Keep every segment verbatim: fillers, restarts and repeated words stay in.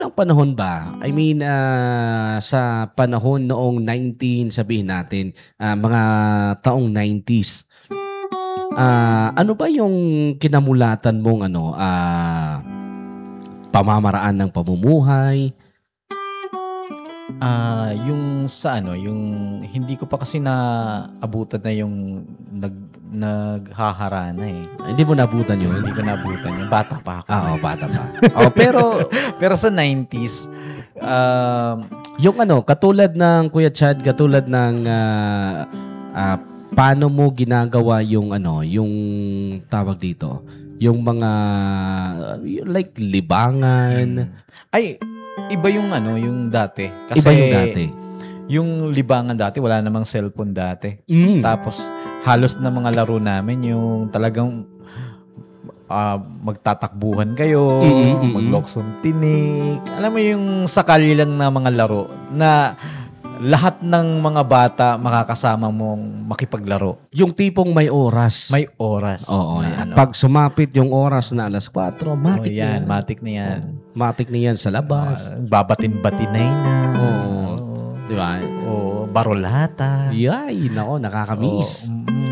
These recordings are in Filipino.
ng panahon ba? I mean, ah, sa panahon noong nineteen, sabihin natin, ah, mga taong nineties. Ah, ano ba yung kinamulatan mong ano, ah, pamamaraan ng pamumuhay? Ah, yung sa ano, yung hindi ko pa kasi naabutan na yung nag naghaharana eh. Hindi mo nabutan yun? Hindi ko naabutan yun. Bata pa ako. Ah, oh, bata pa. Oh, pero Pero sa nineties, um, yung ano, katulad ng Kuya Chad, katulad ng ah, ah, paano mo ginagawa yung ano, yung tawag dito, yung mga uh, like libangan. ay, iba yung ano, yung dati. Kasi Iba yung dati. yung libangan dati, wala namang cellphone dati. Mm. Tapos, halos na mga laro namin, yung talagang ah, magtatakbuhan kayo, Mm, mm, mm. magloksong tinik. Alam mo yung sakali lang na mga laro na lahat ng mga bata makakasama mong makipaglaro. Yung tipong may oras. May oras. Oo. na Yan. ano. Pag sumapit yung oras na alas kwatro, Oh, matik na yan. yan, matik na yan. Matik na yan sa labas. Ah, babatin-batinay na. Oo. Oo. Di ba? Oo, barolata. Yay, nako, nakakamiss. Oo, mm.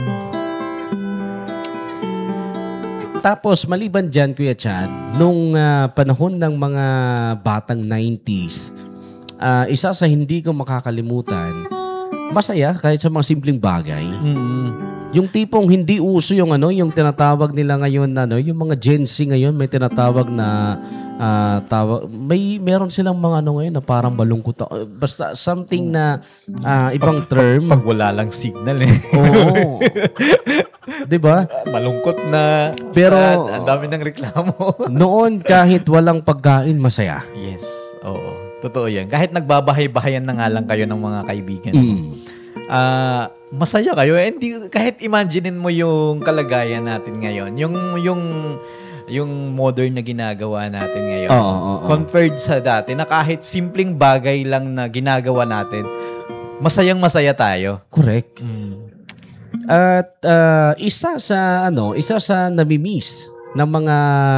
Tapos, maliban dyan, Kuya Chad, nung ah, panahon ng mga batang nineties, ah, isa sa hindi ko makakalimutan, masaya kahit sa mga simpleng bagay. Mm. Yung tipong hindi uso yung ano, yung tinatawag nila ngayon na ano, yung mga Gen Z ngayon may tinatawag na ah, tawag, may meron silang mga ano ngayon na parang malungkot. ah, Basta something na ah, ibang term. Pag wala lang signal eh. Oo. 'Di ba? Malungkot na. Pero- sad, ang dami ng reklamo. Noon kahit walang pagkain, masaya. Yes, oo. Totoo yan. Kahit nagbabahay-bahayan na nga lang kayo ng mga kaibigan mo. Mm. Ah, masaya kayo. Eh, hindi, kahit imaginein mo yung kalagayan natin ngayon. Yung, yung, yung modern na ginagawa natin ngayon. Oo, oo, oo. Compared sa dati na kahit simpleng bagay lang na ginagawa natin, masayang masaya tayo. Correct. Mm. At ah, isa sa ano, isa sa namimiss ng mga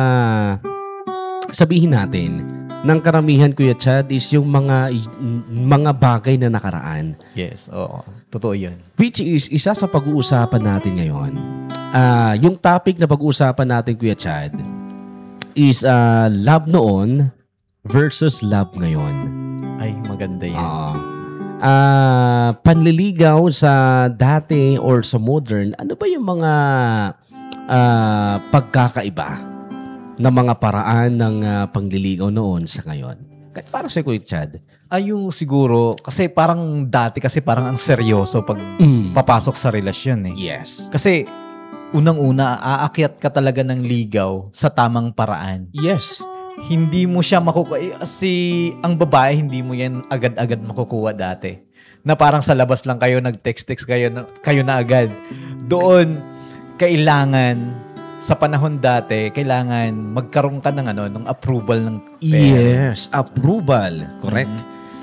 sabihin natin ng karamihan, Kuya Chad, is yung mga mga bagay na nakaraan. Yes, oo. Totoo yun. Which is isa sa pag-uusapan natin ngayon. Ah, yung topic na pag-uusapan natin, Kuya Chad, is ah, love noon versus love ngayon. Ay, maganda yan. Oo. Ah, panliligaw sa dati or sa modern, ano ba yung mga ah, pagkakaiba ng mga paraan ng ah, pangliligaw noon sa ngayon? Kahit para sa Kuya Chad. Ay, yung siguro, kasi parang dati kasi parang ang seryoso pag Mm. papasok sa relasyon eh. Yes. Kasi unang-una, aakyat ka talaga ng ligaw sa tamang paraan. Yes. Hindi mo siya makukuha. Eh, si ang babae, hindi mo yan agad-agad makukuha dati. Na parang sa labas lang kayo, nag-text-text kayo, na- kayo na agad. Doon, kailangan, sa panahon dati, kailangan magkaroon ka ng ano, ng approval ng Yes. parents. Approval. Correct.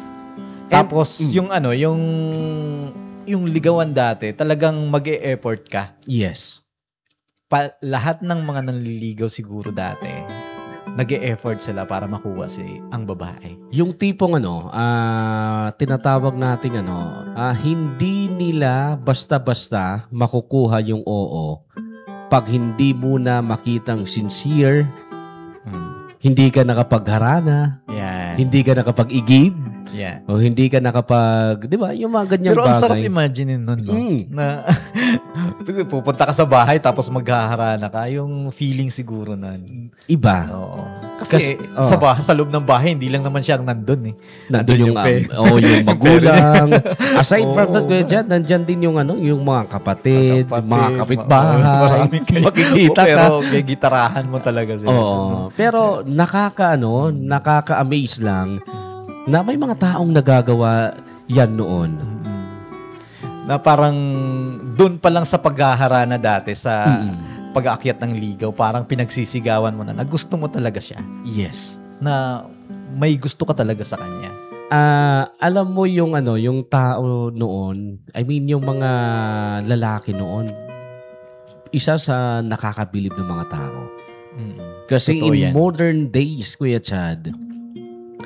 Tapos, And- mm. yung ano, yung yung ligawan dati, talagang mag-e-effort ka. Yes. Pa, lahat ng mga nanliligaw siguro dati, nag-e-effort sila para makuha si ang babae. Yung tipong ano, ah, tinatawag nating ano, ah, hindi nila basta-basta makukuha yung oo pag hindi muna makitang sincere, Hmm. hindi ka nakapagharana, Yan. hindi ka nakapag-igib, Yan. o hindi ka nakapag, di ba, yung mga ganyang Pero ang bagay. sarap imagine nun, no? Mm. Na pupunta ka sa bahay tapos maghaharana ka. Yung feeling siguro nun. Iba. Oo. Kasi, Kasi, oh. sa, bah- sa loob ng bahay, hindi lang naman siya ang nandun eh. Nandun yung, pe- um, oh, yung magulang. Aside from Oo. that, Kuya Jan, nandyan din yung ano, yung mga kapatid, Kapatid, mga kapitbahay. maraming kayo. Makikita Oo, ka. Pero gigitarahan mo talaga sila. Oo. Pero nakaka ano, nakaka-amaze lang na may mga taong nagagawa yan noon. Mm. Na parang doon pa lang sa paghaharana dati sa Mm-mm. pag-aakyat ng ligaw, parang pinagsisigawan mo na na gusto mo talaga siya. Yes. Na may gusto ka talaga sa kanya. Ah, alam mo yung ano, yung tao noon, I mean yung mga lalaki noon, isa sa nakakabilib ng mga tao. Mm. Kasi Totoo in yan. modern days, Kuya Chad,